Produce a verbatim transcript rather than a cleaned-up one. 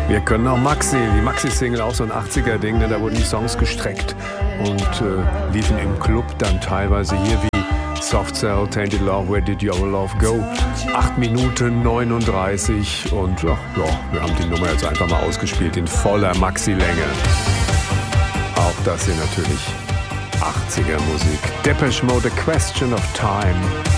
Wir können auch Maxi, die Maxi-Single, auch so ein achtziger-Ding, ne? Da wurden die Songs gestreckt und äh, liefen im Club dann teilweise hier wie Soft Cell, Tainted Love, Where Did Your Love Go? acht Minuten neununddreißig und ja, ja, wir haben die Nummer jetzt einfach mal ausgespielt in voller Maxi-Länge. Auch das hier natürlich achtziger-Musik. Depeche Mode, A Question of Time.